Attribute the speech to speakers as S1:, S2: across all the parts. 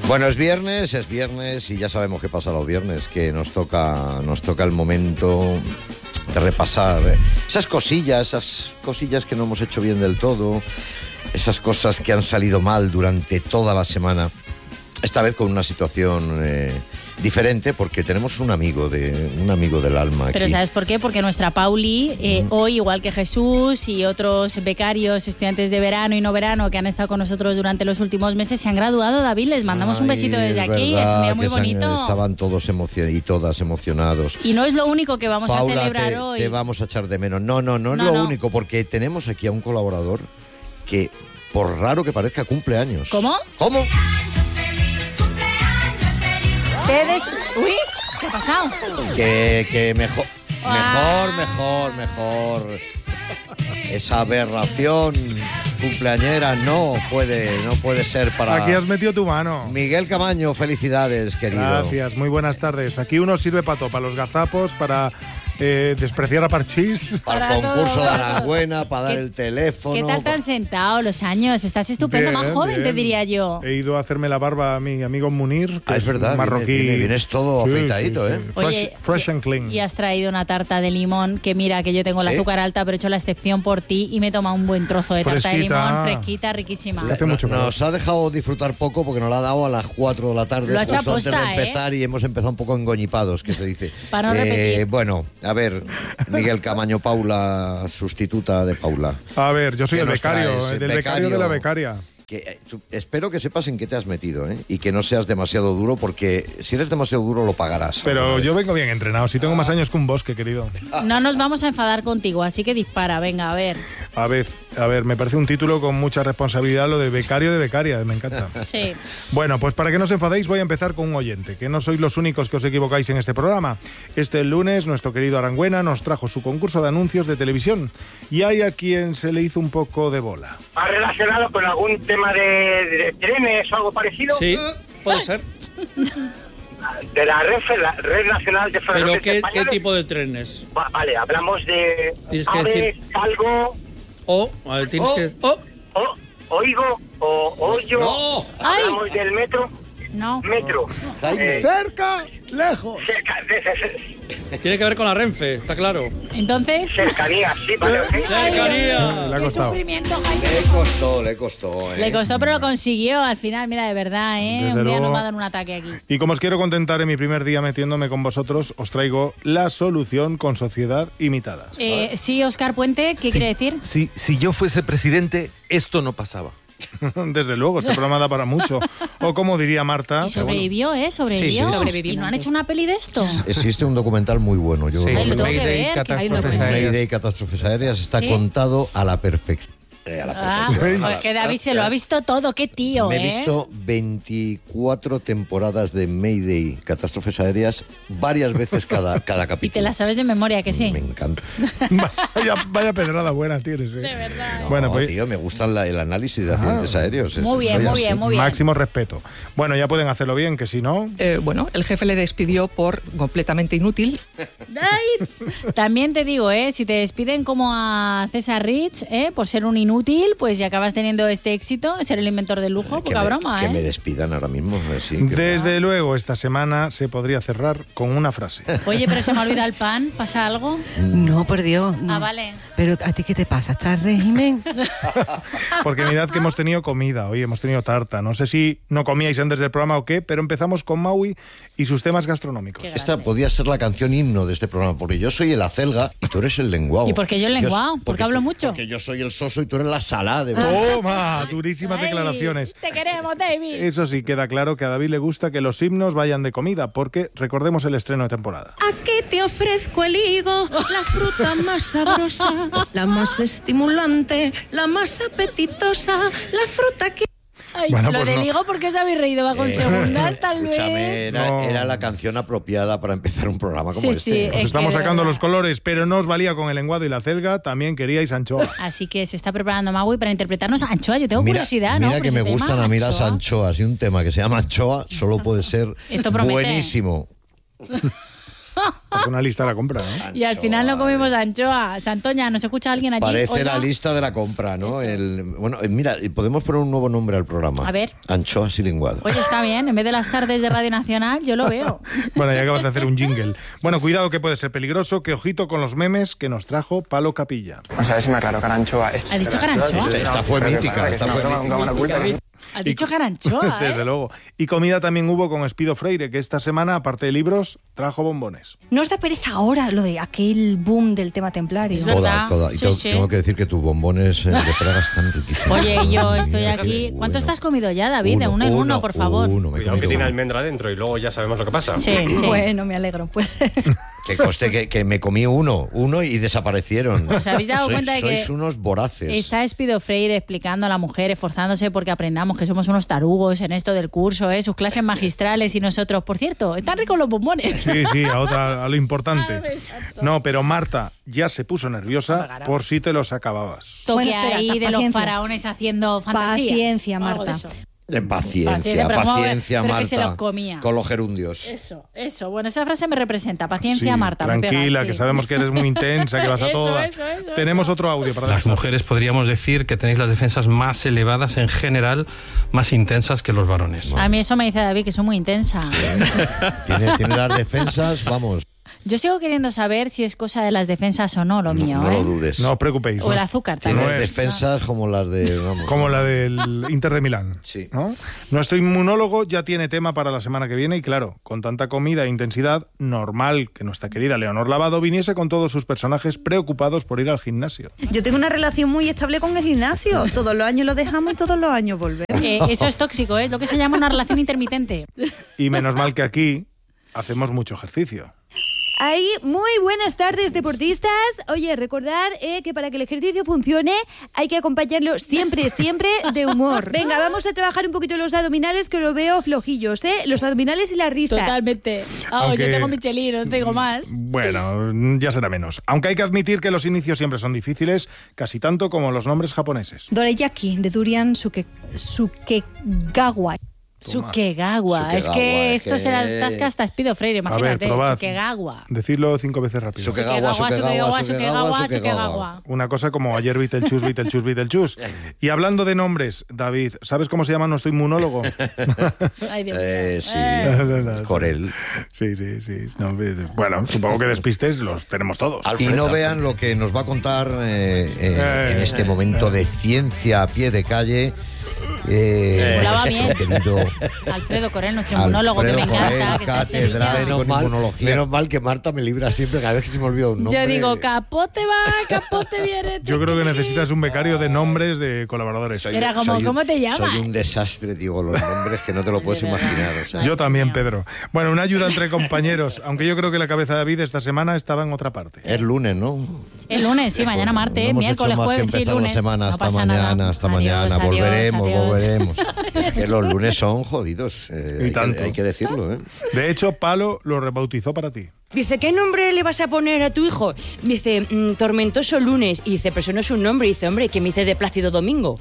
S1: Bueno, es viernes y ya sabemos qué pasa los viernes, que nos toca el momento de repasar esas cosillas que no hemos hecho bien del todo, esas cosas que han salido mal durante toda la semana, esta vez con una situación diferente, porque tenemos un amigo del alma aquí.
S2: Pero ¿sabes por qué? Porque nuestra Pauli, hoy, igual que Jesús y otros becarios, estudiantes de verano y no verano que han estado con nosotros durante los últimos meses, se han graduado. David, les mandamos un besito desde aquí, es un día muy bonito.
S1: Estaban todos y todas emocionados.
S2: Y no es lo único que vamos
S1: Paula,
S2: a celebrar hoy.
S1: Te vamos a echar de menos. No es lo único, porque tenemos aquí a un colaborador que, por raro que parezca, cumple años.
S2: ¿Cómo? Uy, ¿qué ha pasado?
S1: Que mejor. Esa aberración cumpleañera no puede ser para...
S3: Aquí has metido tu mano.
S1: Miguel Camaño, felicidades, querido.
S3: Gracias, muy buenas tardes. Aquí uno sirve para todo, para los gazapos, para despreciar a Parchís.
S1: Para el concurso de Aranguena, para dar el teléfono.
S2: ¿Qué tal tan sentado los años? Estás estupendo, más joven, te diría yo.
S3: He ido a hacerme la barba a mi amigo Munir, que
S1: es verdad,
S3: marroquí.
S1: Vienes todo afeitadito, ¿eh?
S2: Oye,
S3: fresh and clean.
S2: Y has traído una tarta de limón, que mira, que yo tengo el azúcar alta, pero he hecho la excepción por ti y me he tomado un buen trozo de tarta de limón, fresquita, riquísima.
S1: Nos ha dejado disfrutar poco porque nos la ha dado a las 4 de la tarde,
S2: lo ha hecho
S1: justo
S2: aposta,
S1: antes de empezar, y hemos empezado un poco engoñipados, que se dice.
S2: Para no repetir.
S1: Bueno, a ver, Miguel Camaño, Paula, sustituta de Paula.
S3: A ver, yo soy el becario, del becario de la becaria.
S1: Espero que sepas en qué te has metido, ¿eh? Y que no seas demasiado duro, porque si eres demasiado duro lo pagarás.
S3: Pero yo vengo bien entrenado, si tengo más años que un bosque, querido.
S2: No nos vamos a enfadar contigo, así que dispara, venga, a ver.
S3: A ver, me parece un título con mucha responsabilidad, lo de becario de becaria, me encanta.
S2: Sí.
S3: Bueno, pues para que no os enfadéis voy a empezar con un oyente, que no sois los únicos que os equivocáis en este programa. Este lunes nuestro querido Aranguena nos trajo su concurso de anuncios de televisión y hay a quien se le hizo un poco de bola.
S4: ¿Ha relacionado con algún tema de trenes o algo parecido?
S5: Sí, puede ser.
S4: De la Red Nacional de Ferrocarriles
S5: ¿Pero qué tipo de trenes?
S4: Vale, hablamos de
S5: tienes que
S4: Ave,
S5: decir
S4: Calgo...
S5: tienes que...
S4: Oigo, Oyo...
S1: No.
S4: Hablamos del metro...
S2: No.
S4: Metro.
S3: Cerca, lejos.
S5: Tiene que ver con la Renfe, está claro.
S2: Entonces...
S4: Cercanía, sí, vale.
S5: ¡Cercanía!
S3: Le ha
S2: ¡Qué
S3: costado.
S2: sufrimiento, Jaime!
S1: Le costó.
S2: Le costó, pero lo consiguió al final, mira, de verdad, ¿eh?
S3: Desde
S2: un día
S3: luego.
S2: nos va a dar un ataque aquí.
S3: Y como os quiero contentar en mi primer día metiéndome con vosotros, os traigo la solución con sociedad imitada.
S2: Sí, Óscar Puente, ¿qué quiere decir?
S6: Si yo fuese presidente, esto no pasaba.
S3: Desde luego, este programa da para mucho. O como diría Marta...
S2: Y sobrevivió, Sobrevivió.
S6: Sí,
S2: Sobrevivió. ¿Y no han hecho una peli de esto?
S1: Existe un documental muy bueno. Yo
S2: Ay, lo tengo que
S6: Mayday,
S2: ver, que hay un
S6: catástrofes
S2: documental.
S6: aéreas.
S1: Mayday, catástrofes aéreas, está
S2: ¿Sí?
S1: contado a la perfección.
S2: Pues que David se lo ha visto todo, qué tío,
S1: Me he visto 24 temporadas de Mayday, catástrofes aéreas, varias veces cada capítulo.
S2: Y te la sabes de memoria, que sí.
S1: Me encanta.
S3: Vaya pedrada buena tienes, ¿eh?
S2: De verdad.
S1: No,
S3: Bueno, pues
S1: tío, me gusta el análisis de accidentes aéreos.
S2: Muy bien,
S1: Soy
S2: muy
S1: así.
S2: bien, muy bien.
S3: máximo respeto. Bueno, ya pueden hacerlo bien, que si no...
S7: Bueno, el jefe le despidió por completamente inútil.
S2: Ay, también te digo, si te despiden como a César Rich, por ser un inútil, pues ya acabas teniendo este éxito, ser el inventor del lujo, poca broma,
S1: Que me despidan ahora mismo. Así que
S3: Desde luego, esta semana se podría cerrar con una frase.
S2: Oye, pero se me olvida el pan, ¿pasa algo?
S8: No, por Dios. No.
S2: Ah, vale.
S8: Pero ¿a ti qué te pasa? ¿Estás régimen?
S3: Porque mirad que hemos tenido comida, hoy hemos tenido tarta. No sé si no comíais antes del programa o qué, pero empezamos con Maui y sus temas gastronómicos.
S2: Qué
S1: esta podía ser la canción himno de este programa, porque yo soy el acelga y tú eres el lenguao.
S2: ¿Y por qué yo el lenguao? ¿Porque hablo mucho?
S1: Porque yo soy el soso y tú eres la salada.
S3: ¡Toma! Durísimas
S2: Ay,
S3: declaraciones.
S2: Te queremos, David.
S3: Eso sí, queda claro que a David le gusta que los himnos vayan de comida, porque recordemos el estreno de temporada.
S9: Aquí te ofrezco el higo, la fruta más sabrosa, la más estimulante, la más apetitosa, la fruta que...
S2: Ay,
S3: Bueno,
S2: lo
S3: pues
S2: del
S3: no.
S2: higo, ¿por qué os habéis reído? Va con segundas, tal vez.
S1: Escúchame, era la canción apropiada para empezar un programa como
S2: Sí,
S1: este.
S2: sí,
S3: Os
S2: es
S3: estamos
S2: que de
S3: sacando
S2: verdad.
S3: los colores, pero no os valía con el lenguado y la celga, también queríais anchoa.
S2: Así que se está preparando Maui para interpretarnos a Anchoa. Yo tengo curiosidad, ¿no?
S1: Mira
S2: por
S1: que
S2: ese
S1: me
S2: tema,
S1: gustan a mí las
S2: Anchoa.
S1: anchoas, y un tema que se llama anchoa solo puede ser
S2: Esto promete.
S1: buenísimo.
S3: Haz una lista de la compra, ¿no?
S2: Y al final no comimos anchoa. Santoña, ¿nos escucha alguien allí?
S1: Parece
S2: Oiga.
S1: la lista de la compra, ¿no? Bueno, mira, podemos poner un nuevo nombre al programa.
S2: A ver.
S1: Anchoas y linguado.
S2: Oye, está bien. En vez de las tardes de Radio Nacional, yo lo veo.
S3: Bueno, ya acabas de hacer un jingle. Bueno, cuidado que puede ser peligroso, que ojito con los memes que nos trajo Palo Capilla.
S10: Vamos a ver si me aclaro, caranchoa.
S2: ¿Ha dicho caranchoa?
S1: Esta fue mítica, esta fue mítica.
S2: ¿Ha dicho caranchoa?
S3: Desde luego. Y comida también hubo con Espido Freire, que esta semana, aparte de libros, trajo bombones.
S11: ¿No os da pereza ahora lo de aquel boom del tema templario?
S2: Es verdad.
S1: Toda. Y
S2: Sí.
S1: tengo que decir que tus bombones de Praga están riquísimos.
S2: Oye, yo estoy
S1: Mira,
S2: aquí.
S1: qué
S2: ¿Cuántos te
S1: bueno.
S2: has comido ya, David? De uno en uno, por favor.
S12: Cuidado que tiene almendra dentro y luego ya sabemos lo que pasa.
S2: Sí.
S11: Bueno, me alegro. Pues
S1: Que coste que me comí uno y desaparecieron.
S2: ¿Os habéis dado cuenta de que
S1: sois unos voraces?
S2: está Espido Freire explicando a la mujer, esforzándose porque aprendamos que somos unos tarugos en esto del curso, sus clases magistrales y nosotros, por cierto, están ricos los bombones.
S3: Sí, a lo importante. No, pero Marta ya se puso nerviosa por si te los acababas.
S2: Toque
S11: Bueno, espera,
S2: ahí de los
S11: paciencia.
S2: faraones haciendo fantasía.
S11: Paciencia,
S2: Algo de
S11: Marta.
S2: eso.
S1: Paciencia,
S2: pero
S1: Marta.
S2: que se los comía.
S1: Con los gerundios.
S2: Eso. Bueno, esa frase me representa. Paciencia,
S3: Sí,
S2: Marta. me
S3: tranquila,
S2: pega, sí.
S3: que sabemos que eres muy intensa, que vas a
S2: Eso,
S3: todas.
S2: eso.
S3: Tenemos otro audio para
S5: Las mujeres podríamos decir que tenéis las defensas más elevadas en general, más intensas que los varones.
S2: A mí eso me dice David, que soy muy intensa.
S1: Tiene las defensas, vamos.
S2: Yo sigo queriendo saber si es cosa de las defensas o no, lo mío.
S1: No lo dudes.
S3: No os preocupéis.
S2: O el azúcar también.
S1: Tienes defensas como las de... Vamos,
S3: Como la del Inter de Milán.
S1: Sí.
S3: ¿No? Nuestro inmunólogo ya tiene tema para la semana que viene y claro, con tanta comida e intensidad, normal que nuestra querida Leonor Lavado viniese con todos sus personajes preocupados por ir al gimnasio.
S11: yo tengo una relación muy estable con el gimnasio. Todos los años lo dejamos y todos los años volvemos.
S2: Eso es tóxico, ¿eh? Lo que se llama una relación intermitente.
S3: Y menos mal que aquí hacemos mucho ejercicio.
S11: Ahí, muy buenas tardes, deportistas. Oye, recordad que para que el ejercicio funcione hay que acompañarlo siempre de humor. Venga, vamos a trabajar un poquito los abdominales, que lo veo flojillos, ¿eh? Los abdominales y la risa.
S2: Totalmente.
S3: Aunque-
S2: Yo tengo Michelin, no tengo más.
S3: Bueno, ya será menos. Aunque hay que admitir que los inicios siempre son difíciles, casi tanto como los nombres japoneses.
S11: Dorayaki, de Durian Sukegawa.
S2: Sukegawa. Es que esto se la atasca hasta Espido Freire, imagínate.
S3: probad.
S2: Sukegawa.
S3: Decidlo 5 veces rápido.
S2: Sukegawa.
S3: Una cosa como ayer Beetlejuice. Y hablando de nombres, David, ¿sabes cómo se llama nuestro inmunólogo?
S2: Ay, Dios mío.
S1: Sí. Corel.
S3: Sí. No, bueno, supongo que despistes los tenemos todos.
S1: Y no vean lo que nos va a contar en este momento de ciencia a pie de calle.
S2: Hablaba bien.
S1: querido
S2: Alfredo Corel, nuestro inmunólogo, que me
S1: Alfredo
S2: encanta.
S1: Corel,
S2: que está en Sevilla.
S1: catedrático en inmunología. Menos mal que Marta me libra siempre, cada vez que se me olvida un nombre.
S2: Yo digo, capote va, capote viene.
S3: Yo creo que necesitas un becario de nombres de colaboradores.
S2: Era como, ¿cómo te llamas?
S1: Soy un desastre, digo, los nombres que no te lo puedes imaginar. O sea.
S3: Yo también, Pedro. Bueno, una ayuda entre compañeros, aunque yo creo que la cabeza de David esta semana estaba en otra parte.
S1: Es lunes, ¿no?
S2: El lunes, sí, mañana martes,
S1: No hemos
S2: miércoles,
S1: hecho más que
S2: jueves, sí,
S1: empezar
S2: lunes.
S1: la semana,
S2: No
S1: hasta
S2: pasa
S1: mañana,
S2: nada.
S1: hasta
S2: Adiós,
S1: mañana.
S2: adiós,
S1: Volveremos,
S2: adiós.
S1: volveremos. Es que los lunes son jodidos.
S3: Y tanto.
S1: Hay que decirlo, ¿eh?
S3: De hecho, Palo lo rebautizó para ti.
S13: Dice, ¿qué nombre le vas a poner a tu hijo? Dice, Tormentoso Lunes. Y dice, pero eso no es un nombre. Y dice, hombre, ¿qué me dice de Plácido Domingo?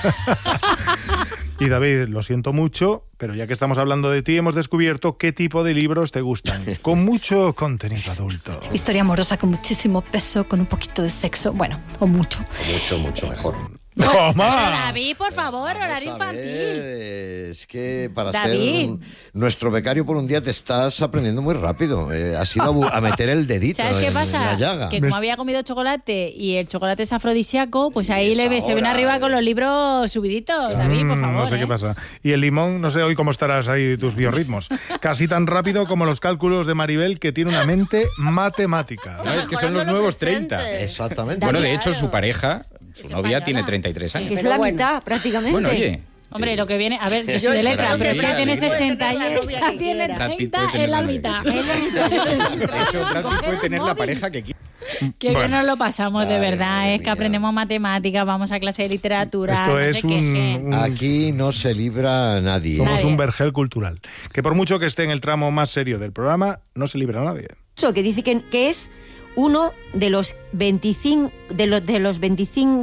S3: Y David, lo siento mucho, pero ya que estamos hablando de ti, hemos descubierto qué tipo de libros te gustan. Con mucho contenido adulto.
S11: Historia amorosa con muchísimo peso, con un poquito de sexo. Bueno, o mucho.
S1: Mucho mejor.
S3: ¡Toma!
S2: David, por favor, horario
S1: Vamos a
S2: infantil.
S1: ver, es que para
S2: David.
S1: ser nuestro becario por un día te estás aprendiendo muy rápido. Has ido a meter el dedito
S2: ¿Sabes qué
S1: en
S2: pasa?
S1: la llaga.
S2: Que como había comido chocolate y el chocolate es afrodisíaco, pues ahí se viene arriba con los libros subiditos. David, por favor.
S3: No sé qué pasa. Y el limón, no sé hoy cómo estarás ahí de tus biorritmos. Casi tan rápido como los cálculos de Maribel, que tiene una mente matemática.
S14: No, es que son los nuevos 30.
S1: Exactamente.
S14: Bueno, de hecho, su pareja, su novia, tiene 33 años.
S13: Que es la mitad, prácticamente.
S14: Bueno, oye.
S2: Hombre, lo que viene... A ver, yo soy de letra, pero si tiene 60 y ella tiene 30, es la mitad. Es la mitad.
S14: De hecho, Brad Pitt puede tener la pareja que quiera.
S2: Qué bien nos lo pasamos, de verdad. Es que aprendemos matemáticas, vamos a clase de literatura.
S3: Esto
S2: no
S3: es
S2: se quejen.
S1: Aquí no se libra nadie.
S3: Somos un vergel cultural. Que por mucho que esté en el tramo más serio del programa, no se libra a nadie.
S13: Eso, que dice que es uno de los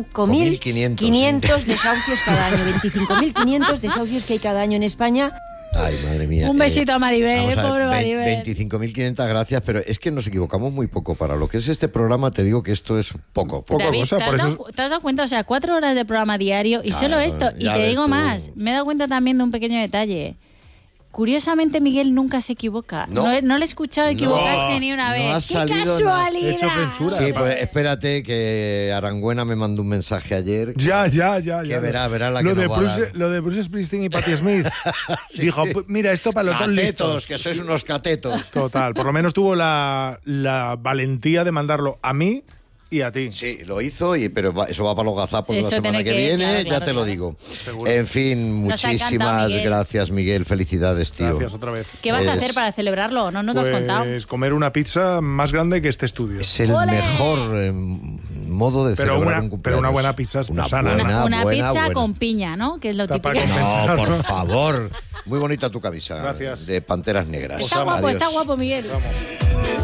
S13: 25.500 desahucios cada año. 25.500 desahucios que hay cada año en España.
S1: Ay, madre mía.
S2: Un besito a Maribel,
S1: vamos a ver,
S2: pobre Maribel.
S1: 25.500 gracias, pero es que nos equivocamos muy poco. Para lo que es este programa, te digo que esto es poco.
S2: David,
S3: cosa, por eso...
S2: ¿te has dado cuenta? O sea, 4 horas de programa diario y
S1: Claro,
S2: solo esto. Y
S1: ya
S2: te
S1: ves
S2: digo
S1: tú.
S2: más, me he dado cuenta también de un pequeño detalle. Curiosamente, Miguel nunca se equivoca.
S1: No.
S2: No le he escuchado equivocarse ni una
S1: no
S2: vez.
S1: ha
S2: ¡Qué
S1: salido
S2: casualidad!
S3: He hecho censura.
S1: Sí, pues espérate que Arangüena me mandó un mensaje ayer.
S3: Ya.
S1: Que verá la
S3: lo
S1: que
S3: de
S1: nos va a
S3: Bruce,
S1: dar.
S3: lo de Bruce Springsteen y Patti Smith. Dijo, mira, esto para los dos
S1: Catetos,
S3: listos.
S1: que sois unos catetos.
S3: Total, por lo menos tuvo la valentía de mandarlo a mí y a ti.
S1: Sí, lo hizo, pero eso va para los gazapos
S2: Eso
S1: la semana
S2: tiene
S1: que viene,
S2: claro,
S1: ya
S2: claro,
S1: te lo
S2: claro.
S1: digo.
S3: Seguro.
S1: En fin,
S2: Nos ha encantado,
S1: muchísimas
S2: Miguel.
S1: gracias, Miguel. Felicidades, tío.
S3: Gracias otra vez.
S2: ¿Qué vas a
S1: Es-
S2: hacer para celebrarlo? No nos lo has contado.
S3: Pues comer una pizza más grande que este estudio.
S1: Es el
S2: ¡Ole!
S1: mejor modo de
S3: Pero
S1: celebrar
S3: una-
S1: un cumpleaños.
S3: pero una buena pizza
S1: Una
S3: sana.
S1: buena,
S2: Una
S1: buena,
S2: pizza
S1: buena.
S2: con piña, ¿no? Que es lo
S3: Está
S2: típico.
S3: para compensar,
S1: No, por
S3: ¿no?
S1: favor. Muy bonita tu camisa.
S3: Gracias.
S1: De Panteras Negras.
S2: Está guapo,
S1: Adiós.
S2: está guapo, Miguel.
S3: Vamos.